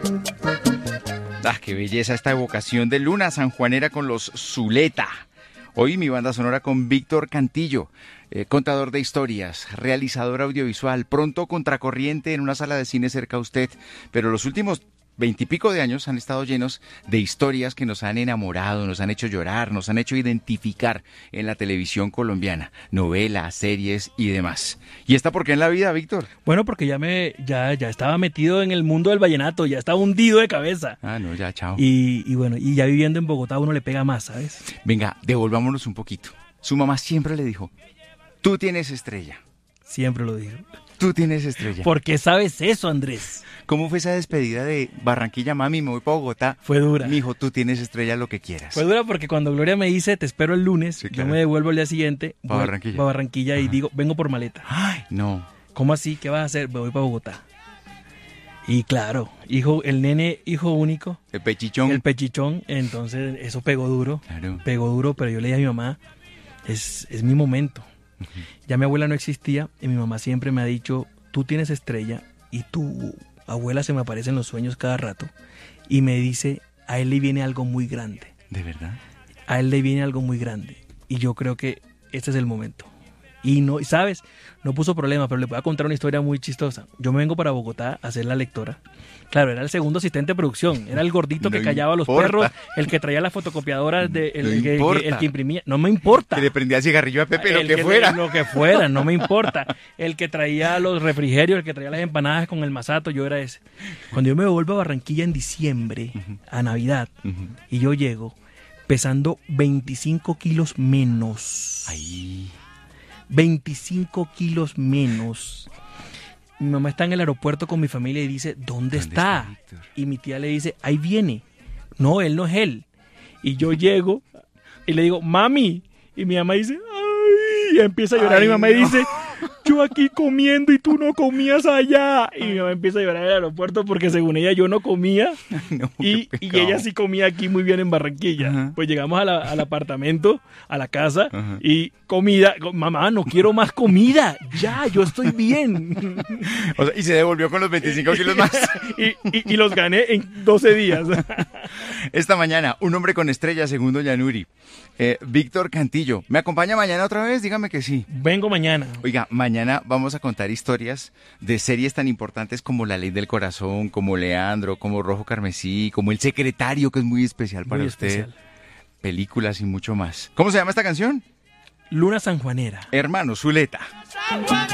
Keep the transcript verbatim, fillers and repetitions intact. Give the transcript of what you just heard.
Ah, qué belleza esta evocación de Luna sanjuanera con los Zuleta. Hoy mi banda sonora con Víctor Cantillo, eh, contador de historias, realizador audiovisual, pronto contracorriente en una sala de cine cerca a usted, pero los últimos veintipico de años han estado llenos de historias que nos han enamorado, nos han hecho llorar, nos han hecho identificar en la televisión colombiana, novelas, series y demás. ¿Y esta por qué en la vida, Víctor? Bueno, porque ya me ya ya estaba metido en el mundo del vallenato, ya estaba hundido de cabeza. Ah, no, ya, chao. Y, y bueno, y ya viviendo en Bogotá uno le pega más, ¿sabes? Venga, devolvámonos un poquito. Su mamá siempre le dijo, tú tienes estrella. Siempre lo digo. Tú tienes estrella. ¿Por qué sabes eso, Andrés? ¿Cómo fue esa despedida de Barranquilla, mami, me voy para Bogotá? Fue dura. Mijo, tú tienes estrella, lo que quieras. Fue dura porque cuando Gloria me dice, te espero el lunes, Sí, claro. yo me devuelvo el día siguiente. Pa' Barranquilla. Para Barranquilla y Ajá. digo, vengo por maleta. Ay, no. ¿Cómo así? ¿Qué vas a hacer? Me voy para Bogotá. Y claro, hijo, el nene, hijo único. El pechichón. El pechichón, entonces eso pegó duro. Claro. Pegó duro, pero yo le dije a mi mamá, es, es mi momento. Uh-huh. Ya mi abuela no existía y mi mamá siempre me ha dicho, tú tienes estrella y tu abuela se me aparece en los sueños cada rato y me dice, a él le viene algo muy grande. ¿De verdad? A él le viene algo muy grande y yo creo que este es el momento. Y no, ¿sabes? No puso problema, pero le voy a contar una historia muy chistosa. Yo me vengo para Bogotá a ser la lectora. Claro, era el segundo asistente de producción. Era el gordito No que callaba a los importa. perros, el que traía las fotocopiadoras, de, el, No el que, importa. el que imprimía. No me importa. Que le prendía el cigarrillo a Pepe, lo El que, fuera. Lo que fuera, no me importa. El que traía los refrigerios, el que traía las empanadas con el masato, yo era ese. Cuando yo me vuelvo a Barranquilla en diciembre, Uh-huh. a Navidad, Uh-huh. y yo llego pesando veinticinco kilos menos. Ay. veinticinco kilos menos. Mi mamá está en el aeropuerto con mi familia y dice, ¿dónde, ¿Dónde está? está Víctor? Y mi tía le dice, ahí viene. No, él no es él. Y yo llego y le digo, mami. Y mi mamá dice, ay, y empieza a llorar. Ay, y mi mamá no. dice, yo aquí comiendo y tú no comías allá. Y mi mamá empieza a llorar en el aeropuerto porque según ella yo no comía. No, Y, qué y pecado. ella sí comía aquí muy bien en Barranquilla. Ajá. Pues llegamos a la- al apartamento, a la casa, Ajá. y comida. Mamá, no quiero más comida. Ya, yo estoy bien. O sea, y se devolvió con los veinticinco kilos más. y, y- y los gané en doce días. Esta mañana, un hombre con estrella, segundo Yanuri. Eh, Víctor Cantillo. ¿Me acompaña mañana otra vez? Dígame que sí. Vengo mañana. Oiga, mañana vamos a contar historias de series tan importantes como La Ley del Corazón, como Leandro, como Rojo Carmesí, como El Secretario, que es muy especial para Muy usted. especial. Películas y mucho más. ¿Cómo se llama esta canción? Luna sanjuanera. Hermano Zuleta.